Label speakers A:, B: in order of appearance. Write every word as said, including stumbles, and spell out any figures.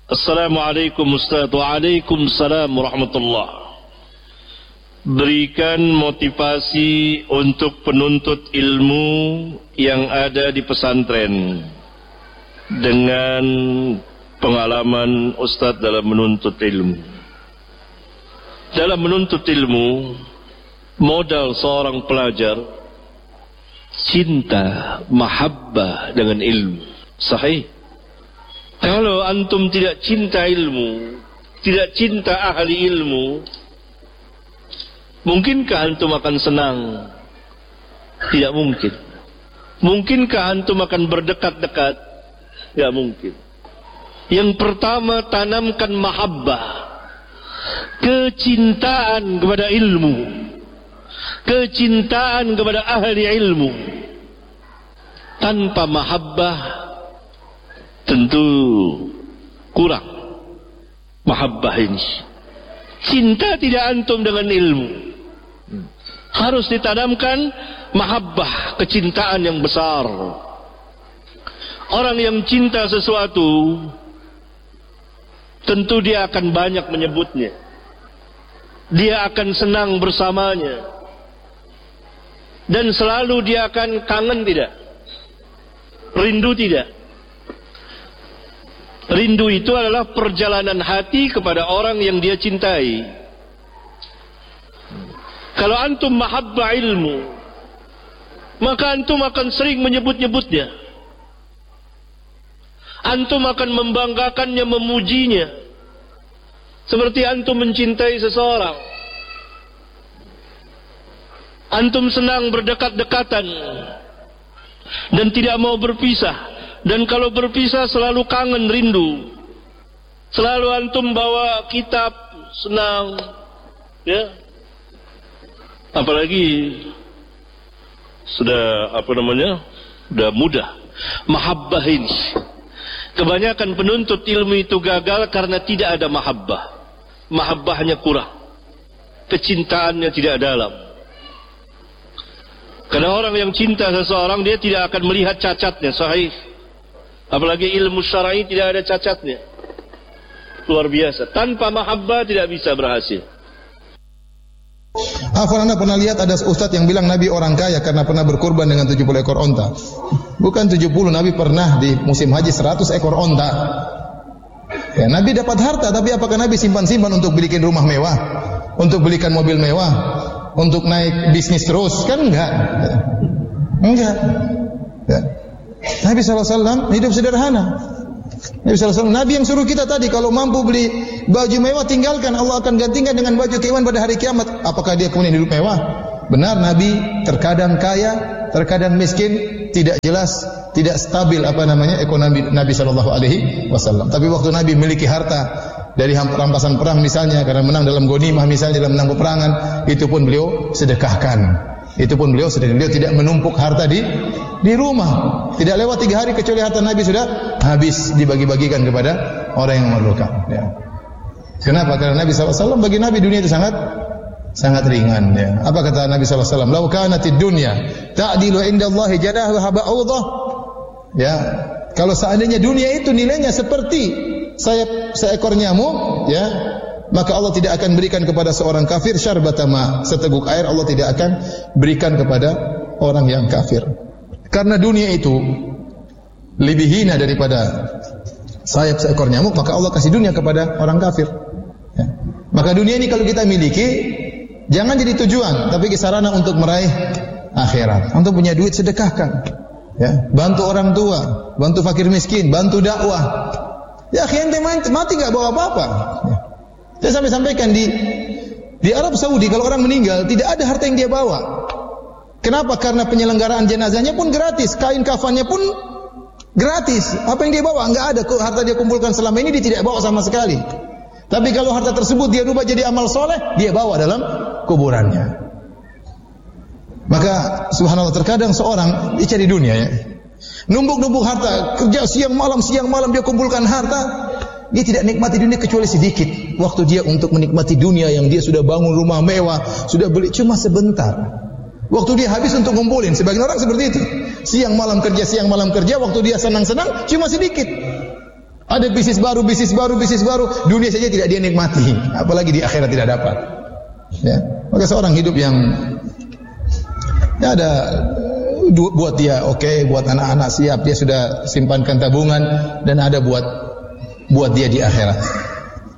A: Assalamualaikum Ustaz. Waalaikumsalam warahmatullah. Berikan motivasi untuk penuntut ilmu yang ada di pesantren dengan pengalaman Ustaz dalam menuntut ilmu. Dalam menuntut ilmu, modal seorang pelajar cinta, mahabbah dengan ilmu. Sahih. Kalau antum tidak cinta ilmu, tidak cinta ahli ilmu, mungkinkah antum akan senang? Tidak mungkin. Mungkinkah antum akan berdekat-dekat? Tidak mungkin. Yang pertama, tanamkan mahabbah, kecintaan kepada ilmu, kecintaan kepada ahli ilmu. Tanpa mahabbah tentu kurang mahabbah ini. Cinta tidak antum dengan ilmu. Harus ditanamkan mahabbah, kecintaan yang besar. Orang yang cinta sesuatu tentu dia akan banyak menyebutnya. Dia akan senang bersamanya. Dan selalu dia akan kangen tidak? Rindu tidak? Rindu itu adalah perjalanan hati kepada orang yang dia cintai. Kalau antum mahabbah ilmu, maka antum akan sering menyebut-nyebutnya. Antum akan membanggakannya, memujinya. Seperti antum mencintai seseorang. Antum senang berdekat-dekatan dan tidak mau berpisah. Dan kalau berpisah selalu kangen, rindu. Selalu antum bawa kitab, senang, ya. Apalagi sudah apa namanya, sudah mudah. Mahabbah ini. Kebanyakan penuntut ilmu itu gagal karena tidak ada mahabbah. Mahabbahnya kurang. Kecintaannya tidak dalam. Karena orang yang cinta seseorang, dia tidak akan melihat cacatnya. Sahih. Apalagi ilmu syar'i tidak ada cacatnya. Luar biasa. Tanpa mahabbah tidak bisa berhasil.
B: Afwan, anda pernah lihat ada ustaz yang bilang Nabi orang kaya karena pernah berkurban dengan tujuh puluh ekor onta. Bukan tujuh puluh, Nabi pernah di musim haji seratus ekor onta. Ya, Nabi dapat harta, tapi apakah Nabi simpan-simpan untuk belikan rumah mewah? Untuk belikan mobil mewah? Untuk naik bisnis terus? Kan enggak. Enggak. Ya. Nabi shallallahu alaihi wasallam hidup sederhana. Nabi shallallahu alaihi wasallam, Nabi yang suruh kita tadi, kalau mampu beli baju mewah tinggalkan, Allah akan gantikan dengan baju kemewahan pada hari kiamat. Apakah dia kemudian hidup mewah? Benar, Nabi terkadang kaya, terkadang miskin, tidak jelas, tidak stabil apa namanya ekonomi Nabi shallallahu alaihi wasallam. Tapi waktu Nabi memiliki harta dari rampasan perang misalnya, karena menang dalam ghanimah misalnya, dalam menang peperangan, itu pun beliau sedekahkan. Itu pun beliau sedekah. Beliau tidak menumpuk harta di di rumah. Tidak lewat tiga hari kecuali harta Nabi sudah habis dibagi-bagikan kepada orang yang memerlukan. Ya. Kenapa? Karena Nabi shallallahu alaihi wasallam, bagi Nabi dunia itu sangat sangat ringan. Ya. Apa kata Nabi shallallahu alaihi wasallam? Lau kanatid dunya ta'dilu indallahi janaha ba'udah. Ya, kalau seandainya dunia itu nilainya seperti sayap seekor nyamuk, ya, maka Allah tidak akan berikan kepada seorang kafir syarbatama, seteguk air Allah tidak akan berikan kepada orang yang kafir. Karena dunia itu lebih hina daripada sayap seekor nyamuk, maka Allah kasih dunia kepada orang kafir. Ya. Maka dunia ini kalau kita miliki, jangan jadi tujuan, tapi sarana untuk meraih akhirat. Untuk punya duit sedekahkan. Ya. Bantu orang tua, bantu fakir miskin, bantu dakwah. Ya, akhirnya mati enggak bawa apa-apa. Ya. Saya sampai sampaikan di di Arab Saudi, kalau orang meninggal tidak ada harta yang dia bawa. Kenapa? Karena penyelenggaraan jenazahnya pun gratis, kain kafannya pun gratis. Apa yang dia bawa? Enggak ada. Harta dia kumpulkan selama ini dia tidak bawa sama sekali. Tapi kalau harta tersebut dia rubah jadi amal soleh, dia bawa dalam kuburannya. Maka subhanallah, terkadang seorang dia cari dunia, ya, numpuk-numpuk harta, kerja siang malam siang malam dia kumpulkan harta. Dia tidak nikmati dunia kecuali sedikit. Waktu dia untuk menikmati dunia yang dia sudah bangun rumah mewah, sudah beli, cuma sebentar. Waktu dia habis untuk ngumpulin. Sebagian orang seperti itu. Siang malam kerja, siang malam kerja, waktu dia senang-senang cuma sedikit. Ada bisnis baru, bisnis baru, bisnis baru, dunia saja tidak dia nikmati, apalagi di akhirat tidak dapat. Ya. Maka seorang hidup yang ya ada buat dia oke, okay, buat anak-anak siap, dia sudah simpankan tabungan, dan ada buat buat dia di akhirat.